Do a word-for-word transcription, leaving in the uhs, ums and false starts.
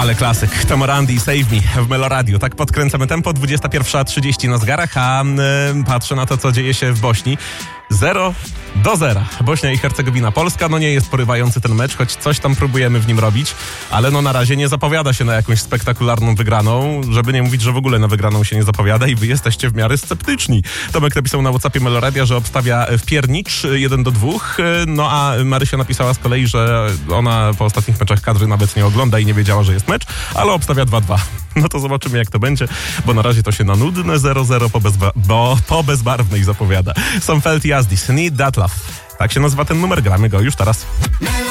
Ale klasyk. Tom Randy i Save Me w Meloradiu. Tak podkręcamy tempo. dwudziesta pierwsza trzydzieści na zegarach, a yy, patrzę na to, co dzieje się w Bośni. zero do zera. Bośnia i Hercegowina. Polska, no nie jest porywający ten mecz, choć coś tam próbujemy w nim robić, ale no na razie nie zapowiada się na jakąś spektakularną wygraną, żeby nie mówić, że w ogóle na wygraną się nie zapowiada i wy jesteście w miarę sceptyczni. Tomek napisał na WhatsAppie Meloradia, że obstawia w piernicz jeden do dwóch, no a Marysia napisała z kolei, że ona po ostatnich meczach kadry nawet nie ogląda i nie wiedziała, że jest mecz, ale obstawia dwa dwa. No to zobaczymy, jak to będzie, bo na razie to się na nudne zero zero po, bezba- bo, po bezbarwnej zapowiada. Some Felt Yazdis, Need That Love. Tak się nazywa ten numer, gramy go już teraz.